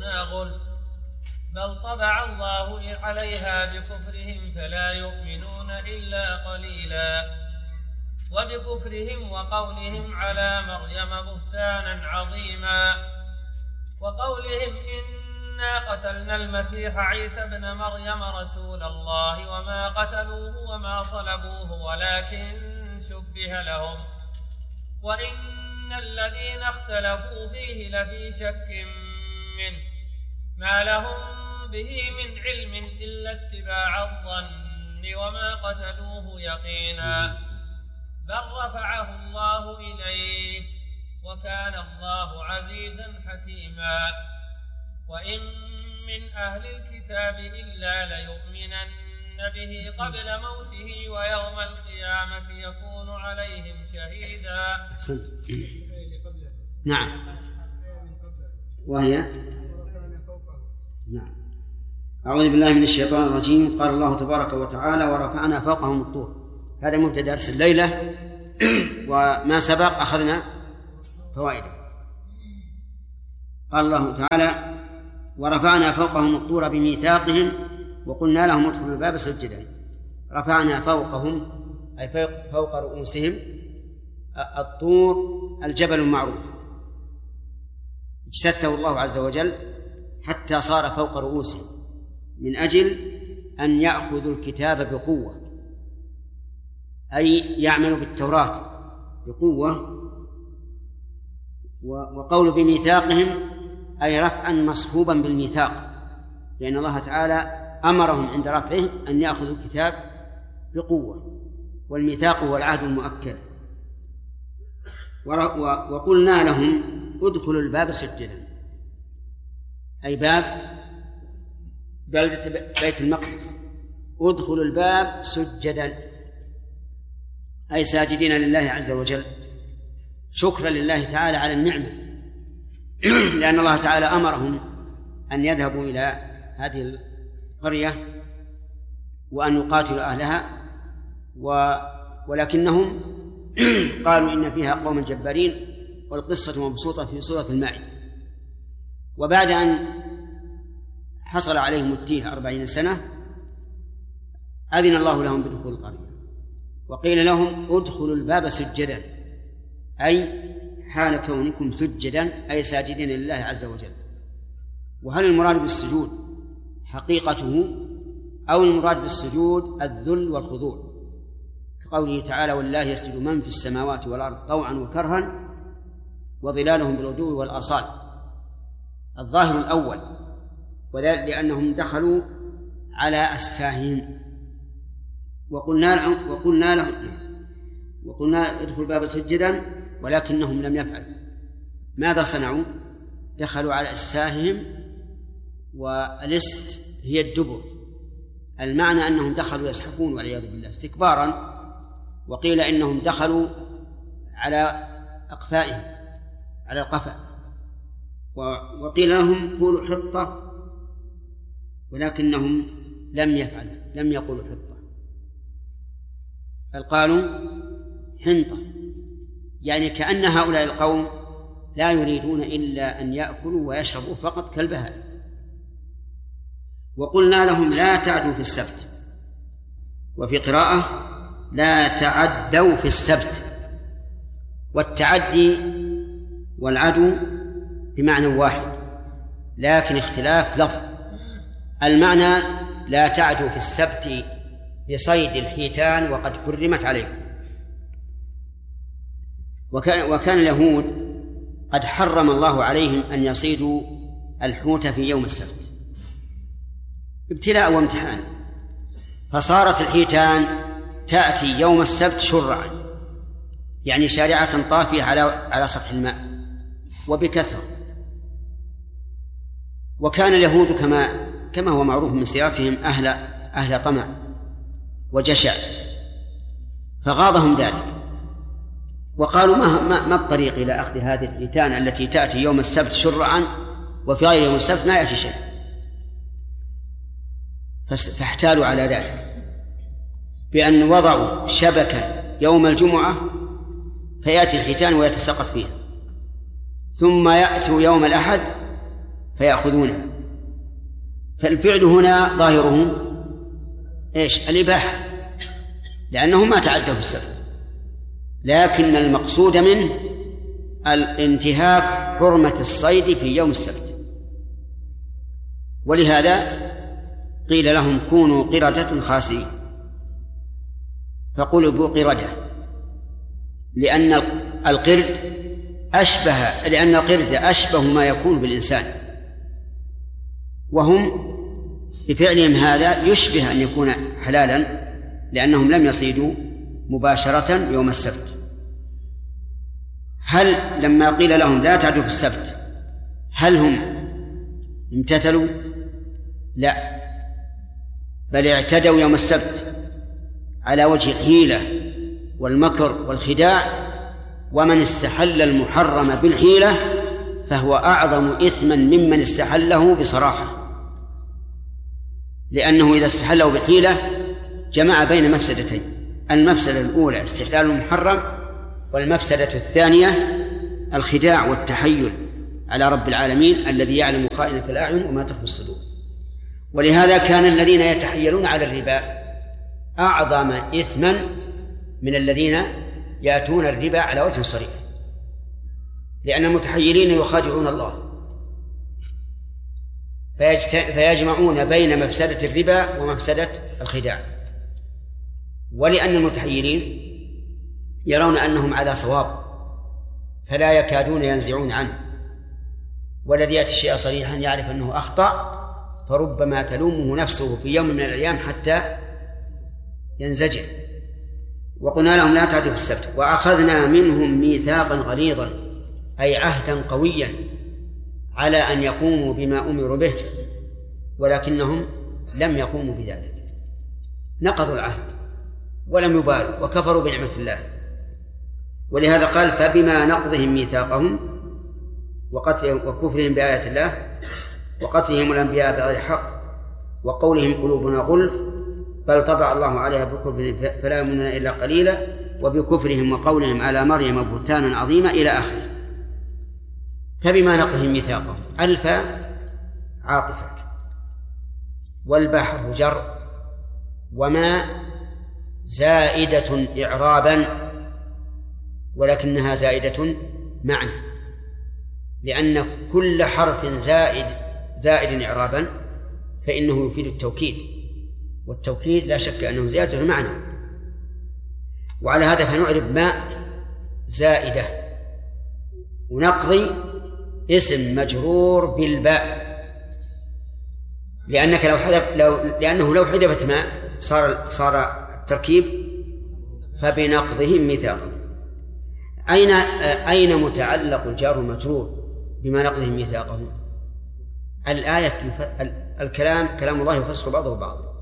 يأكلونها غلف بل طبع الله عليها بكفرهم فلا يؤمنون إلا قليلا وبكفرهم وقولهم على مريم بهتانا عظيما وقولهم إنا قتلنا المسيح عيسى ابن مريم رسول الله وما قتلوه وما صلبوه ولكن شبه لهم وإن الذين اختلفوا فيه لفي شك منه ما لهم به من علم إلا اتباع الظن وما قتلوه يقينا بل رفعه الله إليه وكان الله عزيزا حكيما وإن من أهل الكتاب إلا ليؤمنن به قبل موته ويوم القيامة يكون عليهم شهيدا. نعم. وهي نعم. أعوذ بالله من الشيطان الرجيم. قال الله تبارك وتعالى ورفعنا فوقهم الطور. هذا مبتدأ درس الليلة وما سبق أخذنا فوائده. قال الله تعالى ورفعنا فوقهم الطور بميثاقهم وقلنا لهم ادخلوا الباب سجدا. رفعنا فوقهم أي فوق رؤوسهم الطور الجبل المعروف اجتثه الله عز وجل حتى صار فوق رؤوسهم من أجل أن يأخذوا الكتاب بقوة أي يعملوا بالتوراة بقوة. وقول بميثاقهم أي رفعا مصحوبا بالميثاق لأن الله تعالى أمرهم عند رفعه أن يأخذوا الكتاب بقوة والميثاق هو العهد المؤكد. وقلنا لهم ادخلوا الباب سجدا أي باب بلدة بيت المقدس ادخلوا الباب سجدا أي ساجدين لله عز وجل شكرا لله تعالى على النعمة لأن الله تعالى أمرهم أن يذهبوا إلى هذه القرية وأن يقاتلوا أهلها ولكنهم قالوا إن فيها قوما جبارين والقصة مبسوطة في سورة المائدة. وبعد أن حصل عليهم التيه 40 سنة أذن الله لهم بدخول القرية وقيل لهم ادخلوا الباب سجدا أي حال كونكم سجدا أي ساجدين لله عز وجل. وهل المراد بالسجود حقيقته أو المراد بالسجود الذل والخضوع كقوله تعالى والله يسجد من في السماوات والأرض طوعا وكرها وظلالهم بالغدو والآصال. الظاهر الأول وذلك لأنهم دخلوا على أستاههم وقلنا ادخلوا الباب سجدا ولكنهم لم يفعلوا. ماذا صنعوا؟ دخلوا على أستاههم والست هي الدبر المعنى أنهم دخلوا يزحفون والعياذ بالله استكبارا. وقيل إنهم دخلوا على أقفائهم على القفا وقيل لهم قولوا حطة ولكنهم لم يفعلوا لم يقولوا حطة بل قالوا حنطة يعني كأن هؤلاء القوم لا يريدون إلا أن يأكلوا ويشربوا فقط كالبهائم. وقلنا لهم لا تعدوا في السبت وفي قراءة لا تعدوا في السبت. والتعدي والعدو بمعنى واحد لكن اختلاف لفظ. المعنى لا تعدوا في السبت بصيد الحيتان وقد حرمت عليكم. وكان اليهود قد حرم الله عليهم أن يصيدوا الحوت في يوم السبت ابتلاء وامتحان فصارت الحيتان تأتي يوم السبت شرعا يعني شارعة طافية على سطح الماء وبكثرة. وكان اليهود كما هو معروف من سيرتهم أهل طمع وجشع فغاضهم ذلك وقالوا ما الطريق إلى أخذ هذه الحيتان التي تأتي يوم السبت شرعا وفي غير يوم السبت ما يأتي شيء. فاحتالوا على ذلك بأن وضعوا شبكا يوم الجمعة فيأتي الحيتان ويتساقط فيها ثم يأتوا يوم الأحد فيأخذونها. فالفعل هنا ظاهره إيش؟ الإباحة، لأنهم ما تعدوا في السبت، لكن المقصود منه الانتهاك حرمة الصيد في يوم السبت. ولهذا قيل لهم كونوا قردة خاسئين، فقلبوا قردة، لأن القرد أشبه ما يكون بالإنسان، وهم بفعلهم هذا يشبه أن يكون حلالا، لأنهم لم يصيدوا مباشرة يوم السبت. هل لما قيل لهم لا تعدوا في السبت هل هم امتثلوا؟ لا، بل اعتدوا يوم السبت على وجه الحيلة والمكر والخداع. ومن استحل المحرم بالحيلة فهو أعظم إثما ممن استحله بصراحة، لأنه إذا استحله بالحيلة جمع بين مفسدتين: المفسدة الأولى استحلال المحرم، والمفسدة الثانية الخداع والتحيل على رب العالمين الذي يعلم خائنة الأعين وما تخفي الصدور. ولهذا كان الذين يتحيلون على الربا أعظم إثما من الذين يأتون الربا على وجه صريح، لأن المتحيلين يخادعون الله، فيجمعون بين مفسدة الربا ومفسدة الخداع. ولأن المتحيلين يرون أنهم على صواب فلا يكادون ينزعون عنه، والذي يأتي الشيء صريحا يعرف أنه أخطأ، فربما تلومه نفسه في يوم من الأيام حتى ينزجر. وقلنا لهم لا تعدوا في السبت، وأخذنا منهم ميثاقا غليظا، أي عهدا قويا على أن يقوموا بما أمروا به، ولكنهم لم يقوموا بذلك، نقضوا العهد ولم يبالوا وكفروا بنعمة الله. ولهذا قال فبما نقضهم ميثاقهم وكفرهم بآيات الله وقتلهم الأنبياء بغير حق وقولهم قلوبنا غلف بل طبع الله عليها بكفرهم فلا يؤمنون إلا قليلا وبكفرهم وقولهم على مريم بهتانا عظيما إلى آخره. فبما نقضهم ميثاقهم، ألف عاطفة، والبحر جر، وما زائدة إعرابا ولكنها زائدة معنى، لأن كل حرف زائد إعرابا فإنه يفيد التوكيد، والتوكيد لا شك أنه زيادة المعنى. وعلى هذا فنعرب ما زائدة، ونقضي اسم مجرور بالباء، لأنك لأنه لو حذفت ما صار التركيب فبنقضهم ميثاقهم. أين متعلق الجار والمجرور بما نقضهم ميثاقهم؟ الآية كلام الله يفسر بعضه بعضا.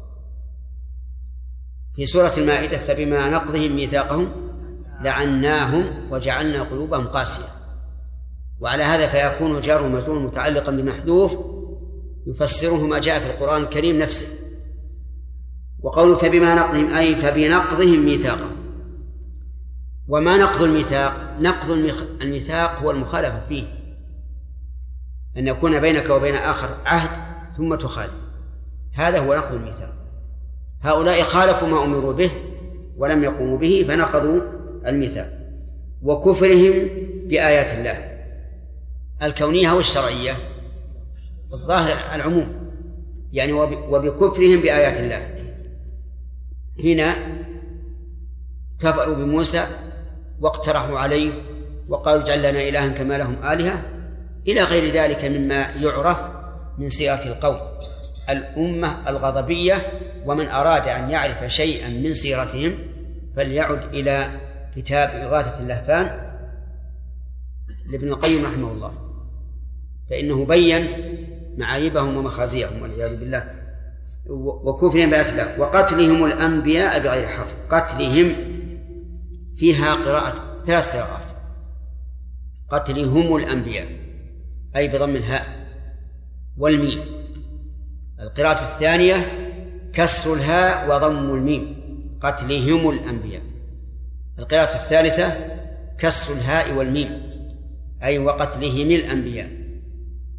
في سورة المائدة فبما نقضهم ميثاقهم لعناهم وجعلنا قلوبهم قاسية، وعلى هذا فيكون الجار والمجرور متعلقا بمحذوف يفسره ما جاء في القرآن الكريم نفسه. وقوله فبما نقضهم أي فبنقضهم ميثاقهم. وما نقض الميثاق؟ نقض الميثاق هو المخالفة فيه، أن يكون بينك وبين آخر عهد ثم تخالف، هذا هو نقض الميثاق. هؤلاء خالفوا ما أمروا به ولم يقوموا به فنقضوا الميثاق. وكفرهم بآيات الله الكونية والشرعية، الظاهر العموم، يعني وبكفرهم بآيات الله. هنا كفروا بموسى واقترحوا عليه وقالوا اجعل لنا إلها كما لهم آلهة إلى غير ذلك مما يعرف من سيرة القوم الأمة الغضبية. ومن أراد أن يعرف شيئا من سيرتهم فليعد إلى كتاب إغاثة اللهفان لابن القيم رحمه الله، فإنه بين معايبهم ومخازيهم والعياذ بالله. وكفرهم بآيات الله وقتلهم الأنبياء بغير حق. قتلهم فيها ثلاث قراءات: قتلهم الأنبياء أي بضم الهاء والميم، القراءة الثانية كسر الهاء وضم الميم قتلهم الأنبياء، القراءة الثالثة كسر الهاء والميم أي وقتلهم الأنبياء.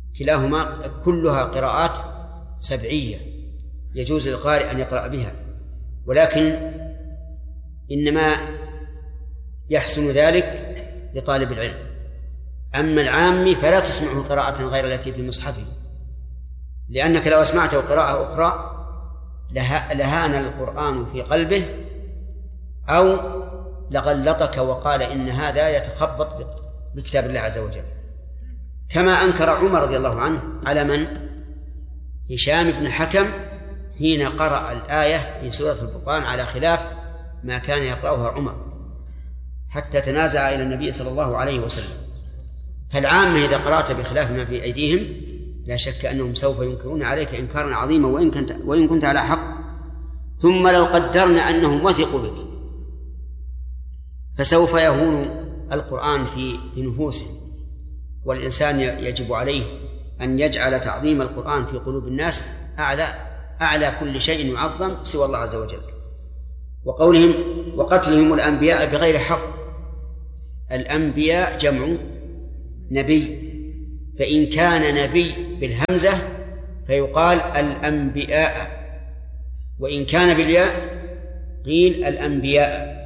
كلاهما كلها قراءات سبعية يجوز للقارئ أن يقرأ بها، ولكن إنما يحسن ذلك لطالب العلم. أما العامي فلا تسمعه قراءة غير التي في مصحفه، لأنك لو أسمعته قراءة أخرى لهان القرآن في قلبه أو لغلطك وقال إن هذا يتخبط بكتاب الله عز وجل، كما أنكر عمر رضي الله عنه على من؟ هشام بن حكم حين قرأ الآية في سورة الفرقان على خلاف ما كان يقرأها عمر، حتى تنازع إلى النبي صلى الله عليه وسلم. فالعامة إذا قرأت بخلاف ما في أيديهم لا شك أنهم سوف ينكرون عليك إنكارا عظيما وإن كنت على حق. ثم لو قدرنا أنهم وثقوا بك فسوف يهون القرآن في نفوسهم، والإنسان يجب عليه أن يجعل تعظيم القرآن في قلوب الناس أعلى كل شيء يعظم سوى الله عز وجل. وقولهم وقتلهم الأنبياء بغير حق، الأنبياء جمع نبي، فإن كان نبي بالهمزة فيقال الأنبياء، وإن كان بالياء قيل الأنبياء،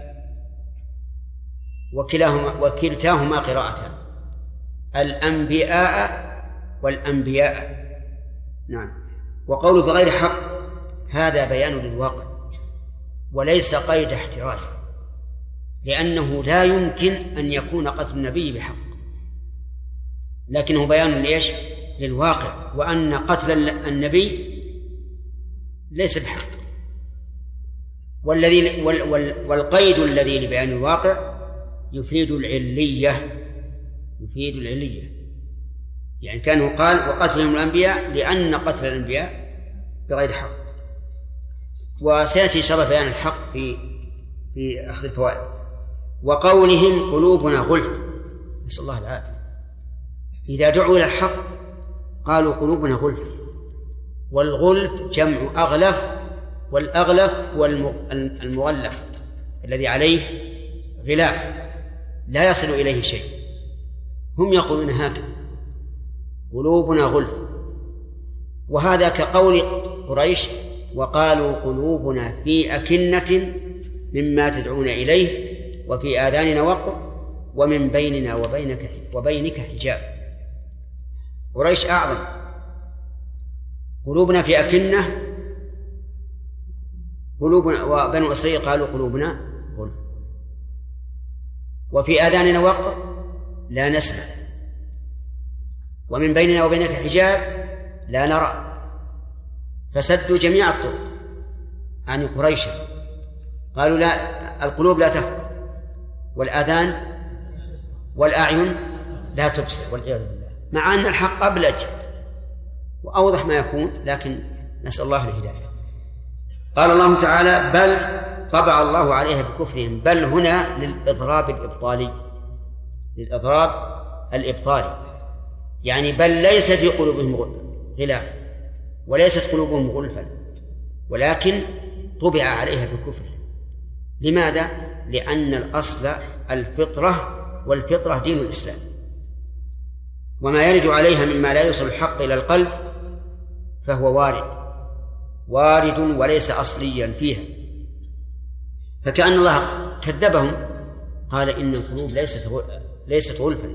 وكلتاهما قراءتان، الأنبياء والأنبياء. نعم. وقوله بغير حق هذا بيان للواقع وليس قيد احتراز، لأنه لا يمكن أن يكون قتل النبي بحق، لكنه بيان ليش؟ للواقع، وأن قتل النبي ليس بحق. والقيد الذي لبيان الواقع يفيد العلية، يعني كانوا قال وقتلهم الأنبياء لأن قتل الأنبياء بغير حق. وسيأتي إن شاء الله بيان الحق في أخذ الفوائد. وقولهم قلوبنا غلف، نسأل الله العافية، إذا دعوا إلى الحق قالوا قلوبنا غلف، والغلف جمع أغلف، والأغلف هو المغلف الذي عليه غلاف لا يصل إليه شيء. هم يقولون هكذا قلوبنا غلف، وهذا كقول قريش وقالوا قلوبنا في أكنة مما تدعون إليه وفي آذاننا وقر ومن بيننا وبينك حجاب. قريش أعظم، قلوبنا في أكنة، قلوبنا، وبنو إسرائيل قالوا قلوبنا غلف، وفي آذاننا وقر لا نسمع، ومن بيننا وبينك حجاب لا نرى. فسدوا جميع الطرق عن قريش، قالوا لا، القلوب لا تفقه، والآذان والأعين لا تبصر، والعياذ بالله، مع أن الحق أبلج وأوضح ما يكون، لكن نسأل الله الهداية. قال الله تعالى بل طبع الله عليها بكفرهم، بل هنا للإضراب الإبطالي، يعني بل ليس في قلوبهم غلاف وليست قلوبهم غلفا، ولكن طبع عليها بكفرهم. لماذا؟ لأن الأصل الفطرة، والفطرة دين الإسلام، وما يرد عليها مما لا يوصل الحق إلى القلب فهو وارد وليس أصليا فيها. فكأن الله كذبهم، قال إن القلوب ليست غلفا،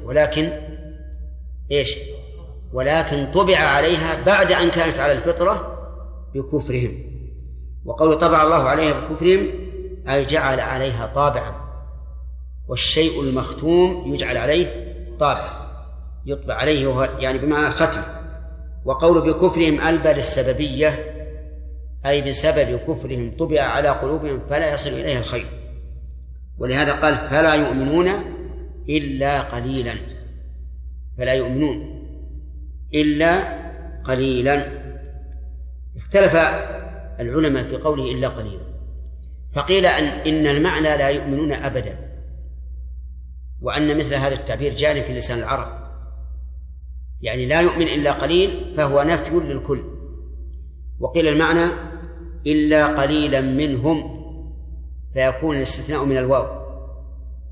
ولكن طبع عليها بعد أن كانت على الفطرة بكفرهم. وقول طبع الله عليها بكفرهم أي جعل عليها طابعا، والشيء المختوم يجعل عليه طابع، يطبع عليه يعني بمعنى الختم. وقول بكفرهم ألبى للسببية، أي بسبب كفرهم طبع على قلوبهم فلا يصل إليها الخير، ولهذا قال فلا يؤمنون إلا قليلا، فلا يؤمنون إلا قليلا. اختلف العلماء في قوله إلا قليلا، فقيل إن المعنى لا يؤمنون أبدا، وأن مثل هذا التعبير جاري في لسان العرب، يعني لا يؤمن إلا قليل فهو نفي للكل. وقيل المعنى إلا قليلا منهم، فيكون الاستثناء من الواو،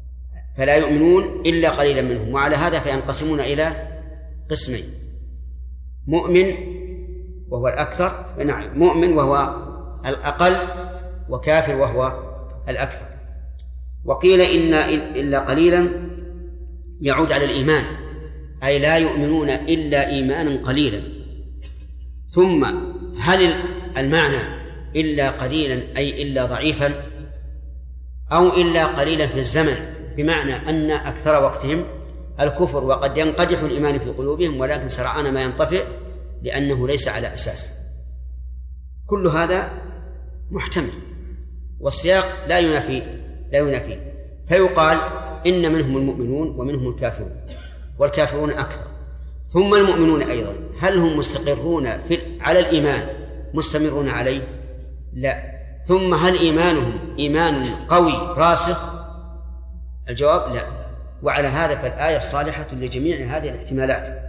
فلا يؤمنون إلا قليلا منهم. وعلى هذا فينقسمون إلى قسمين: مؤمن وهو الأكثر، نعم مؤمن وهو الأقل، وكافر وهو الأكثر. وقيل إن إلا قليلا يعود على الإيمان، أي لا يؤمنون إلا إيمانا قليلا. ثم هل المعنى إلا قليلا أي إلا ضعيفا، أو إلا قليلا في الزمن، بمعنى أن أكثر وقتهم الكفر، وقد ينقدح الإيمان في قلوبهم ولكن سرعان ما ينطفئ لأنه ليس على أساس. كل هذا محتمل، والسياق لا ينافي، فيقال إن منهم المؤمنون ومنهم الكافرون، والكافرون أكثر. ثم المؤمنون أيضا هل هم مستقرون على الإيمان مستمرون عليه؟ لا. ثم هل إيمانهم إيمان قوي راسخ؟ الجواب لا. وعلى هذا فالآية صالحة لجميع هذه الاحتمالات.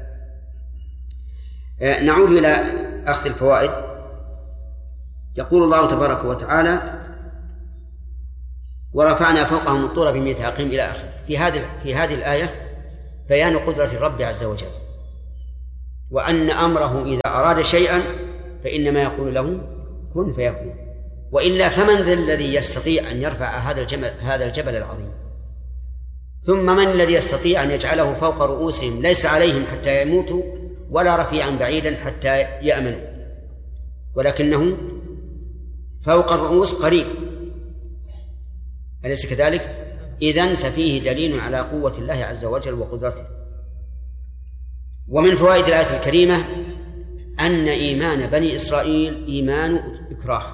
نعود إلى أخذ الفوائد. يقول الله تبارك وتعالى: ورفعنا فوقهم الطور بميثاقهم إلى آخره. في هذه الآية بيان قدرة الرب عز وجل، وأن أمره إذا أراد شيئا فإنما يقول له كن فيكون، وإلا فمن ذا الذي يستطيع أن يرفع هذا الجبل العظيم؟ ثم من الذي يستطيع أن يجعله فوق رؤوسهم ليس عليهم حتى يموتوا، ولا رفيعا بعيدا حتى يأمنوا، ولكنه فوق الرؤوس قريب، أليس كذلك؟ إذن ففيه دليل على قوة الله عز وجل وقدرته. ومن فوائد الآية الكريمة أن إيمان بني إسرائيل إيمان إكراه،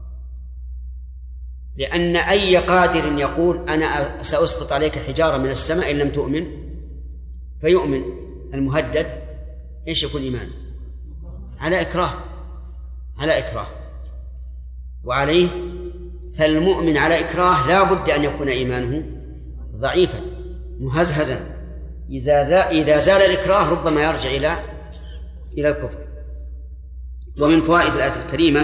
لأن أي قادر يقول أنا سأسقط عليك حجارة من السماء إن لم تؤمن فيؤمن، المهدد إيش يكون إيمان؟ على إكراه. وعليه فالمؤمن على إكراه لا بد أن يكون إيمانه ضعيفا مهزهزا، إذا زال الإكراه ربما يرجع إلى الكفر. ومن فوائد الآية الكريمة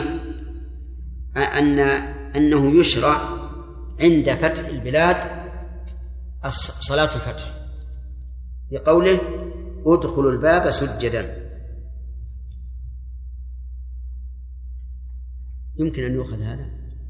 أنه يشرع عند فتح البلاد صلاة الفتح، بقوله ادخلوا الباب سجدا. يمكن أن يؤخذ هذا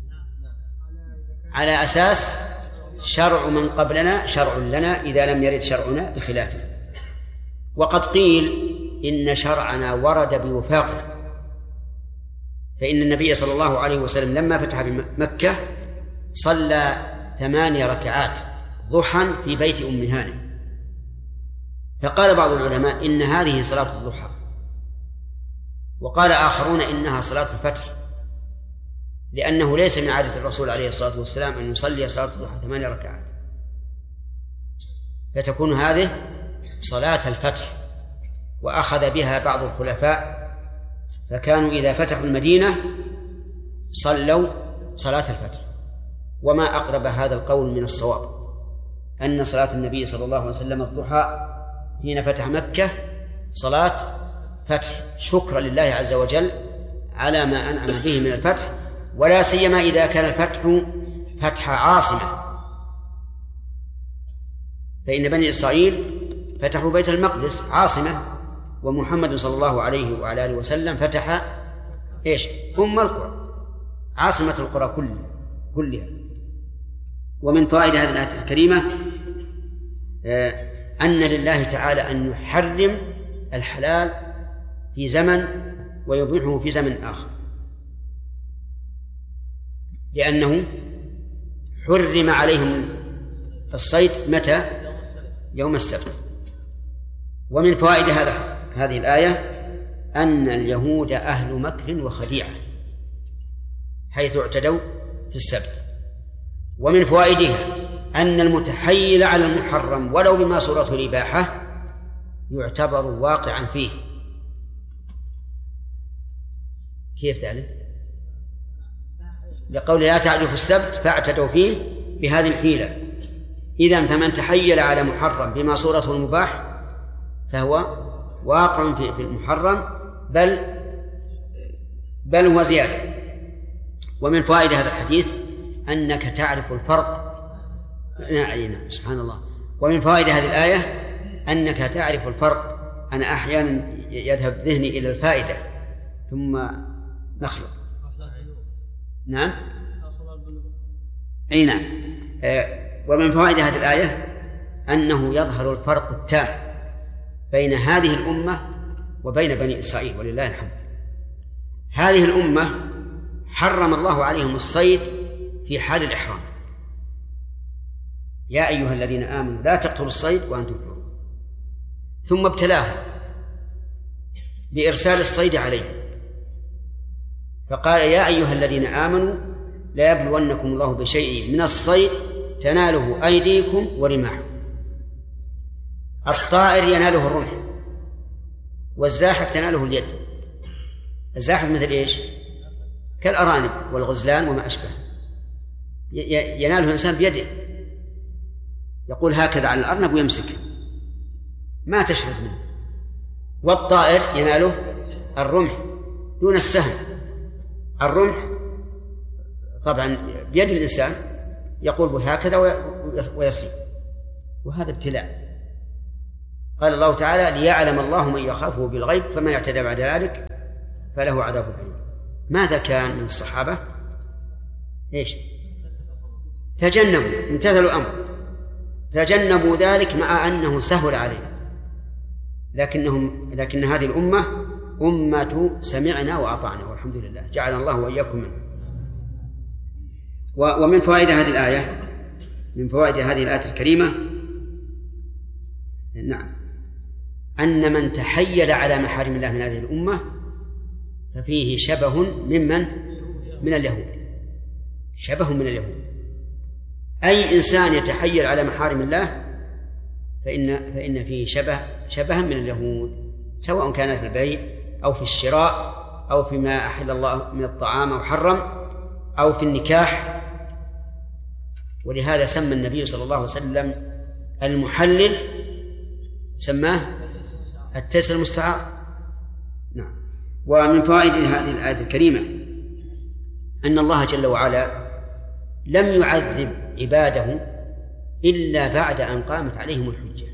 على أساس شرع من قبلنا شرع لنا إذا لم يرد شرعنا بخلافه. وقد قيل إن شرعنا ورد بوفاقه، فإن النبي صلى الله عليه وسلم لما فتح بمكة صلى 8 ركعات ضحى في بيت أم هانئ، فقال بعض العلماء إن هذه صلاة الضحى، وقال آخرون إنها صلاة الفتح، لأنه ليس من عادة الرسول عليه الصلاة والسلام أن يصلي صلاة الضحى 8 ركعات، فتكون هذه صلاة الفتح. وأخذ بها بعض الخلفاء، فكانوا إذا فتحوا المدينة صلوا صلاة الفتح. وما أقرب هذا القول من الصواب، أن صلاة النبي صلى الله عليه وسلم الضحى حين فتح مكة صلاة فتح، شكرا لله عز وجل على ما أنعم به من الفتح، ولا سيما إذا كان الفتح فتح عاصمة، فإن بني إسرائيل فتحوا بيت المقدس عاصمة، ومحمد صلى الله عليه وعلى آله وسلم فتح إيش؟ أم القرى، عاصمة القرى كلها. ومن فوائد هذه الآية الكريمة أن لله تعالى أن يحرم الحلال في زمن ويبيحه في زمن آخر، لأنه حرم عليهم الصيد متى؟ يوم السبت. ومن فوائد هذه الآية أن اليهود أهل مكر وخديعة حيث اعتدوا في السبت. ومن فوائدها أن المتحيل على المحرم ولو بما صورته الإباحة يعتبر واقعا فيه. كيف ذلك؟ لقول لا تعدوا في السبت فاعتدوا فيه بهذه الحيلة. إذن فمن تحيل على محرم بما صورته المباح فهو واقع في المحرم، بل هو زيادة. ومن فوائد هذا الحديث أنك تعرف الفرق. نعم سبحان الله. ومن فوائد هذه الآية أنك تعرف الفرق أنا أحيانا يذهب ذهني إلى الفائدة ثم نخلط. نعم أي نعم. ومن فوائد هذه الآية أنه يظهر الفرق التام بين هذه الأمة وبين بني إسرائيل ولله الحمد. هذه الأمة حرم الله عليهم الصيد في حال الإحرام، يا أيها الذين آمنوا لا تقتلوا الصيد وأنتم حرم، ثم ابتلاهم بإرسال الصيد عليهم فقال يا أيها الذين آمنوا لا يبلونكم الله بشيء من الصيد تناله أيديكم ورماحكم. الطائر يناله الرمح والزاحف تناله اليد. الزاحف مثل إيش؟ كالأرانب والغزلان وما أشبه، يناله الإنسان بيده، يقول هكذا على الأرنب ويمسكه ما تشرد منه. والطائر يناله الرمح دون السهم. الرمح طبعا بيد الإنسان يقول هكذا ويصيب، وهذا ابتلاء. قال الله تعالى ليعلم الله من يخافه بالغيب فمن اعتدى بعد ذلك فله عذاب أليم. ماذا كان من الصحابة؟ إيش؟ تجنبوا، امتثلوا الأمر، تجنبوا ذلك مع أنه سهل عليهم، لكن هذه الأمة أمة سمعنا وأطعنا والحمد لله، جعل الله وإياكم منه. ومن فوائد هذه الآية، من فوائد هذه الآية الكريمة نعم أن من تحيل على محارم الله من هذه الأمة ففيه شبه من اليهود، شبه من اليهود. أي إنسان يتحيل على محارم الله فإن فيه شبها من اليهود، سواء كان في البيع أو في الشراء أو فيما أحل الله من الطعام أو حرم أو في النكاح. ولهذا سمى النبي صلى الله عليه وسلم المحلل سماه التيسير المستعار. نعم. ومن فوائد هذه الآية الكريمة أن الله جل وعلا لم يعذب عباده إلا بعد أن قامت عليهم الحجة،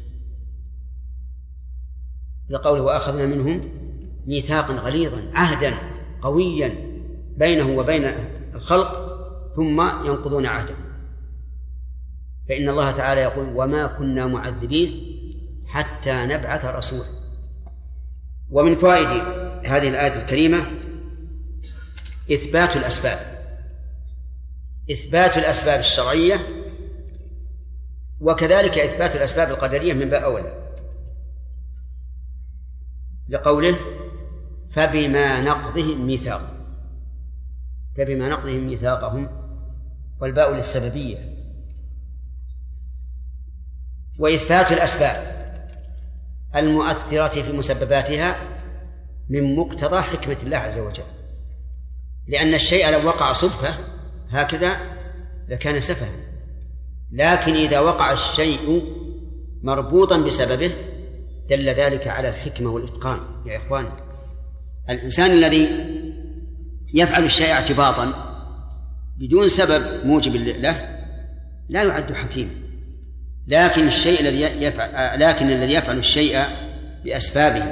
لقوله وأخذنا منهم ميثاقا غليظا عهدا قويا بينه وبين الخلق ثم ينقضون عهده. فإن الله تعالى يقول وما كنا معذبين حتى نبعث رسولا. ومن فوائد هذه الآية الكريمة إثبات الأسباب الشرعية، وكذلك إثبات الأسباب القدرية من باب أولى، لقوله فبما نقضهم ميثاقهم، والباء للسببية. وإثبات الأسباب المؤثرة في مسبباتها من مقتضى حكمة الله عز وجل، لأن الشيء لو وقع صدفة هكذا لكان سفها، لكن إذا وقع الشيء مربوطا بسببه دل ذلك على الحكمة والإتقان. يا إخوان، الإنسان الذي يفعل الشيء اعتباطا بدون سبب موجب له لا يعد حكيما، لكن الذي يفعل الشيء بأسبابه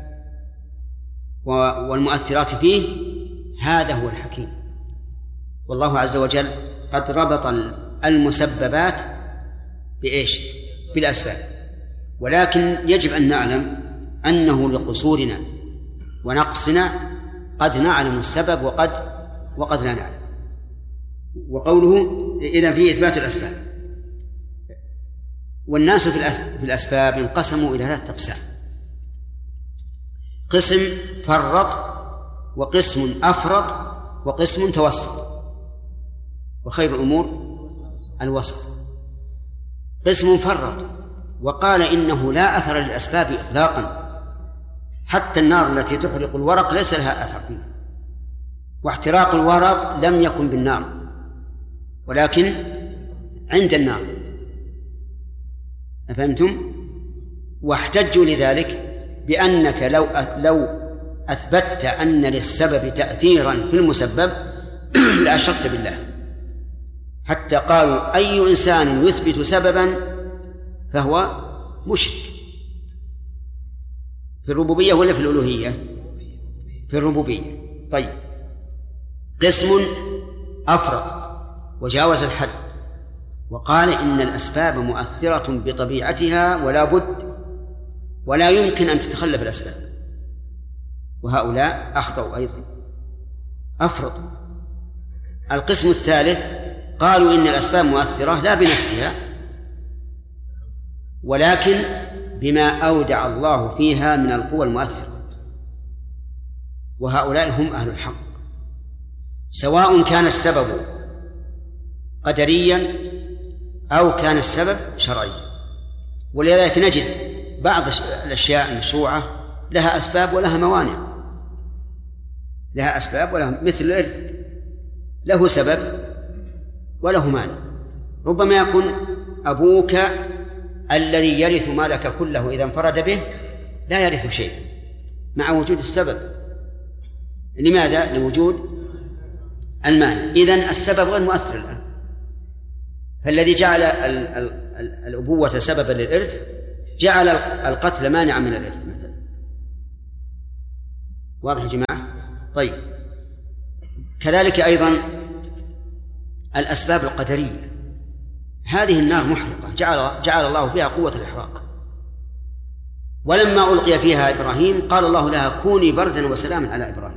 والمؤثرات فيه هذا هو الحكيم. والله عز وجل قد ربط المسببات بإيش؟ بالأسباب. ولكن يجب أن نعلم أنه لقصورنا ونقصنا قد نعلم السبب وقد لا نعلم. وقوله إذن فيه إثبات الأسباب. والناس في الأسباب انقسموا إلى 3 أقسام: قسم فرط، وقسم أفرط، وقسم توسط، وخير الأمور الوسط. قسم فرط وقال إنه لا أثر للأسباب إطلاقا، حتى النار التي تحرق الورق ليس لها أثر فيها، واحتراق الورق لم يكن بالنار ولكن عند النار. أفهمتم؟ واحتجوا لذلك بأنك لو أثبتت أن للسبب تأثيرا في المسبب لأشركت بالله، حتى قالوا أي إنسان يثبت سببا فهو مشرك. في الربوبية ولا في الألوهية؟ في الربوبية. طيب، قسم أفرط وجاوز الحد وقال إن الأسباب مؤثرة بطبيعتها ولا بد ولا يمكن أن تتخلف الأسباب، وهؤلاء أخطأوا أيضا، أفرطوا. القسم الثالث قالوا إن الأسباب مؤثرة لا بنفسها ولكن بما أودع الله فيها من القوى المؤثرة، وهؤلاء هم أهل الحق، سواء كان السبب قدريا أو كان السبب شرعيا. ولذلك نجد بعض الأشياء المشروعة لها أسباب ولها موانع، لها أسباب ولها، مثل الإرث له سبب وله مانع. ربما يكون أبوك الذي يرث مالك كله إذا انفرد به لا يرث شيئا مع وجود السبب. لماذا؟ لوجود المانع. إذن السبب غير مؤثر الآن. فالذي جعل الأبوة سببا للإرث جعل القتل مانعا من الإرث مثلا. واضح يا جماعة؟ طيب، كذلك أيضا الأسباب القدرية، هذه النار محرقة جعل الله فيها قوة الإحراق، ولما ألقي فيها إبراهيم قال الله لها كوني بردا وسلاما على إبراهيم،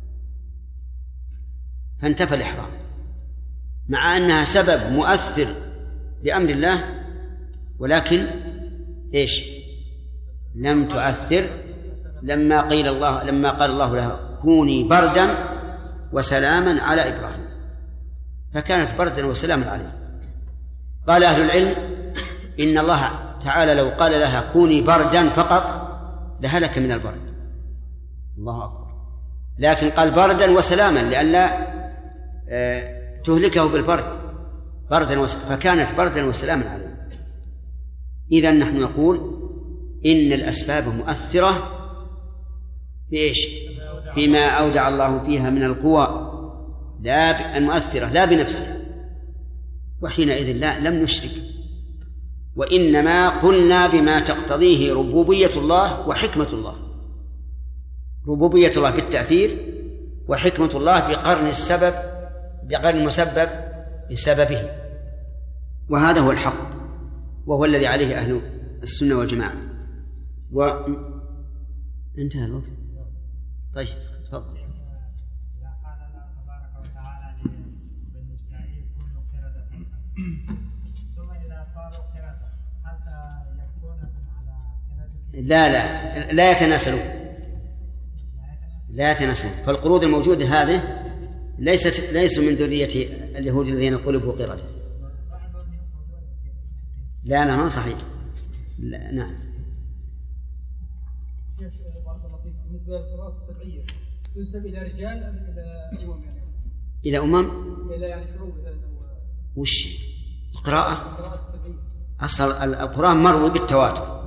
فانتفى الإحراق مع أنها سبب مؤثر بأمر الله، ولكن إيش؟ لم تؤثر لما قال الله لها كوني بردا وسلاما على إبراهيم، فكانت بردا وسلاما عليه. قال أهل العلم إن الله تعالى لو قال لها كوني بردا فقط لهلك من البرد، الله أكبر، لكن قال بردا وسلاما لئلا تهلكه بالبرد، فكانت بردا وسلاما عليه. إذن نحن نقول إن الأسباب مؤثرة بإيش؟ بما أودع الله فيها من القوى، لا المؤثرة لا بنفسها، وحينئذ لم نشرك، وإنما قلنا بما تقتضيه ربوبية الله وحكمة الله. ربوبية الله بالتأثير، وحكمة الله بقرن المسبب بسببه، وهذا هو الحق، وهو الذي عليه أهل السنة والجماعة. انتهى الوقت. طيب تفضل. إذا قال الله تبارك وتعالى لبني إسرائيل كونوا قردة، ثم إذا صاروا قردة حتى يكونكم على قردة، لا يتناسلون. فالقرود الموجودة هذه ليس من ذرية اليهود الذين قلبوا قردة. لا ما صحيح. لا نعم. بالنسبة للقراءات السبعية تنسب إلى رجال أم إلى أمم؟ إلى أمم؟ إلى يعني شعوب. وش القراءة؟ أصل القرآن مروي بالتواتر.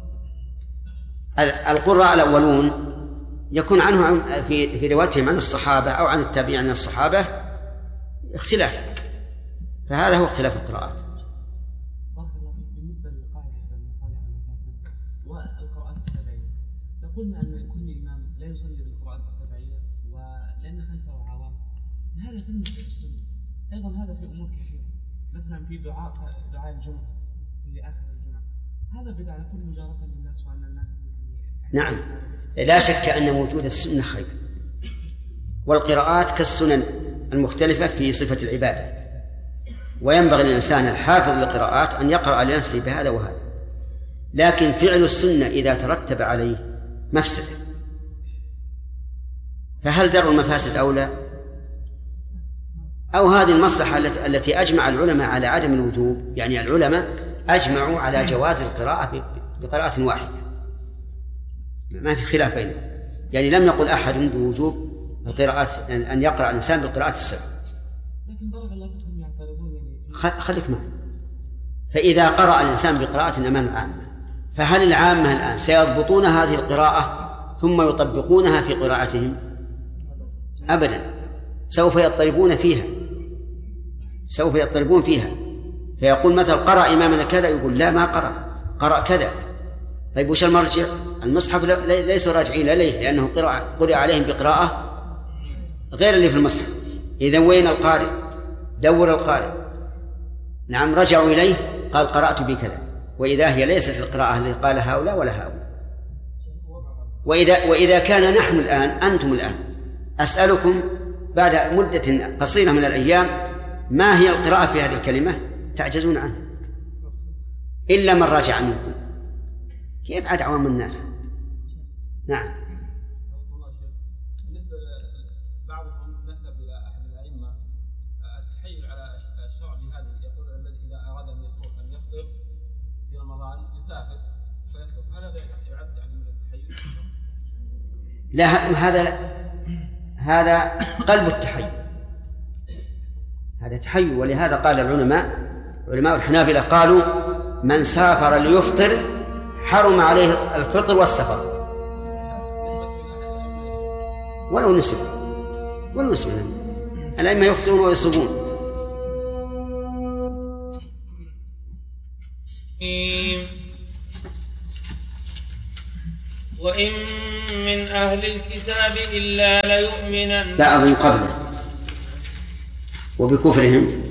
القراء الأولون يكون عنه في روايتهم عن الصحابة أو عن التابعين عن الصحابة اختلاف، فهذا هو اختلاف القراءات. بالنسبة للقاعدة المصالح والمفاسد والقراءات السبعية، قلنا أن كل إمام لا يصلي بالقراءات السبعية ولأن خلفه عوام، هذا بالنسبة للسنة. أيضا هذا في أمور كثيرة، مثلا في دعاء الجمعة في آخر الجمعة، هذا بدعة يكون مجارة للناس وأن الناس نعم، لا شك أن وجود السنة خير، والقراءات كالسنن المختلفة في صفة العبادة، وينبغي للإنسان الحافظ للقراءات أن يقرأ لنفسه بهذا وهذا، لكن فعل السنة إذا ترتب عليه مفسدة فهل درء المفاسد أولى؟ أو هذه المصلحة التي أجمع العلماء على عدم الوجوب، يعني العلماء أجمعوا على جواز القراءة بقراءة واحدة، ما في خلاف بينهم، يعني لم يقل أحد بوجوب القراءات أن يقرأ الإنسان بالقراءة السبع. لكن بارك الله فيكم يعترضون يعني خليك معي. فإذا قرأ الإنسان بقراءة أمام العامة، فهل العامة الآن سيضبطون هذه القراءة ثم يطبقونها في قراءتهم؟ أبدا، سوف يضطربون فيها، فيقول مثلا قرأ إمامنا كذا، يقول لا ما قرأ كذا. طيب وش المرجع؟ المصحف ليسوا راجعين إليه، لأنه قرأ عليهم بقراءة غير اللي في المصحف. إذا وين القارئ؟ دور القارئ. نعم، رجعوا إليه قال قرأت بكذا، وإذا هي ليست القراءة اللي قال هؤلاء ولا هؤلاء. وإذا كان نحن الآن، أنتم الآن، أسألكم بعد مدة قصيرة من الأيام ما هي القراءة في هذه الكلمة، تعجزون عنها إلا من راجع منكم. كيف عاد عوام الناس؟ نعم. بالنسبة لبعضهم نسب إلى أحد الأئمة التحيل على الشرع بهذه، يقول الذي إذا أراد أن يفطر في رمضان يسافر فيفطر، هل هذا يعد يعني من التحيل؟ لا، هذا قلب التحيل، هذا تحيل. ولهذا قال علماء الحنابلة قالوا من سافر ليفطر حرم عليه الفطر والسفر ولو نسب الأئمة يفطرون ويصومون. وإن من أهل الكتاب إلا ليؤمنن، لا أظن قبله. وبكفرهم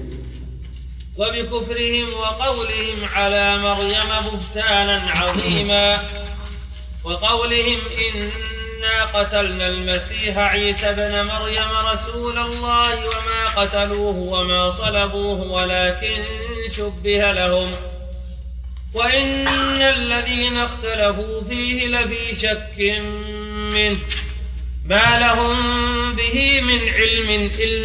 وقولهم على مريم بهتانا عظيما، وقولهم إنا قتلنا المسيح عيسى ابن مريم رسول الله وما قتلوه وما صلبوه ولكن شبه لهم، وإن الذين اختلفوا فيه لفي شك منه ما لهم به من علم إلا